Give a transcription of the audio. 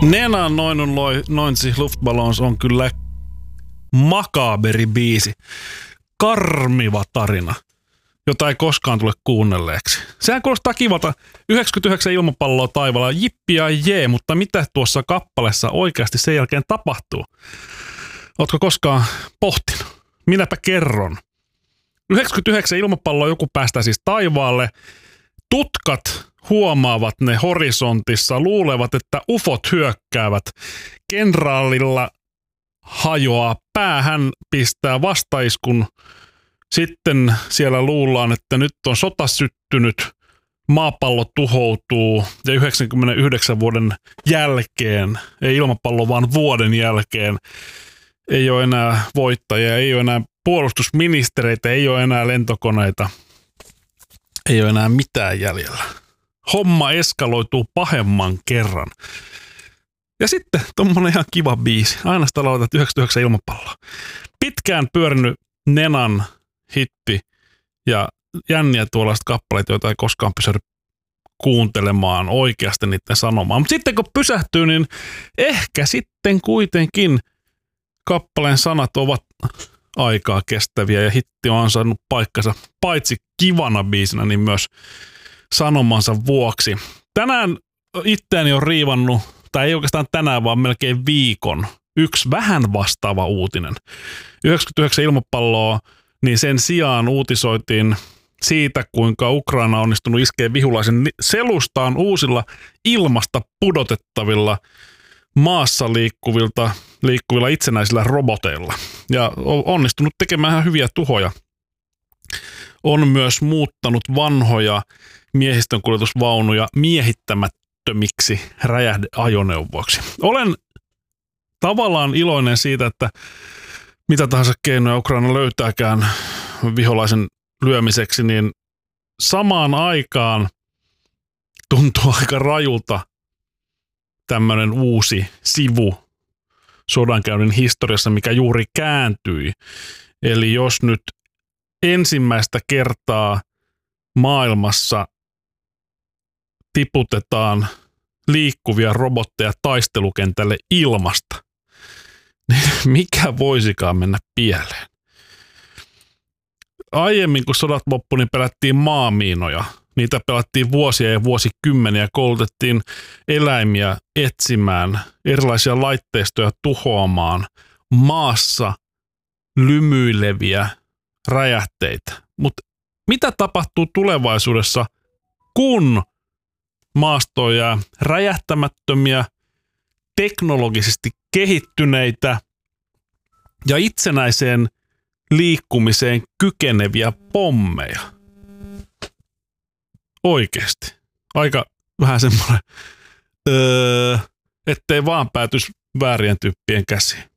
Nenan 99 Luftballons on kyllä makaaberi biisi. Karmiva tarina, jota ei koskaan tule kuunnelleeksi. Sehän kuulostaa kivalta. 99 ilmapalloa taivaalla, jippi ja jee, mutta mitä tuossa kappaleessa oikeasti sen jälkeen tapahtuu? Ootko koskaan pohtinut? Minäpä kerron. 99 ilmapalloa joku päästää siis taivaalle. Tutkat huomaavat ne horisontissa, luulevat, että ufot hyökkäävät. Kenraalilla hajoaa päähän, pistää vastaiskun. Sitten siellä luullaan, että nyt on sota syttynyt, maapallo tuhoutuu ja 99 vuoden jälkeen, ei ilmapallo vaan vuoden jälkeen, ei ole enää voittajia, ei ole enää puolustusministereitä, ei ole enää lentokoneita, ei ole enää mitään jäljellä. Homma eskaloituu pahemman kerran. Ja sitten tommonen ihan kiva biisi. Aina sitä lauletaan 99 ilmapalloa. Pitkään pyörinyt Nenan hitti ja jänniä tuollaiset kappaleet, joita ei koskaan pysähdy kuuntelemaan oikeasti niiden sanomaan. Mutta sitten kun pysähtyy, niin ehkä sitten kuitenkin kappaleen sanat ovat aikaa kestäviä ja hitti on ansainnut paikkansa paitsi kivana biisinä, niin myös sanomansa vuoksi. Tänään itteeni on riivannut, tai ei oikeastaan tänään, vaan melkein viikon, yksi vähän vastaava uutinen. 99 ilmapalloa, niin sen sijaan uutisoitiin siitä, kuinka Ukraina on onnistunut iskeä vihulaisen selustaan uusilla ilmasta pudotettavilla maassa liikkuvilla itsenäisillä roboteilla. Ja on onnistunut tekemään ihan hyviä tuhoja. On myös muuttanut vanhoja miehistönkuljetusvaunuja miehittämättömiksi räjähdeajoneuvoiksi. Olen tavallaan iloinen siitä, että mitä tahansa keinoja Ukraina löytääkään viholaisen lyömiseksi, niin samaan aikaan tuntuu aika rajulta tämmöinen uusi sivu sodankäynnin historiassa, mikä juuri kääntyi. Eli jos nyt ensimmäistä kertaa maailmassa tiputetaan liikkuvia robotteja taistelukentälle ilmasta, niin mikä voisikaan mennä pieleen? Aiemmin, kun sodat loppu, niin pelättiin maamiinoja. Niitä pelattiin vuosia ja vuosikymmeniä, koulutettiin eläimiä etsimään, erilaisia laitteistoja tuhoamaan, maassa lymyileviä räjähteitä. Mutta mitä tapahtuu tulevaisuudessa, kun maastoon jää räjähtämättömiä, teknologisesti kehittyneitä ja itsenäiseen liikkumiseen kykeneviä pommeja? Oikeesti. Aika vähän semmoinen, ettei vaan päätys väärien tyyppien käsiin.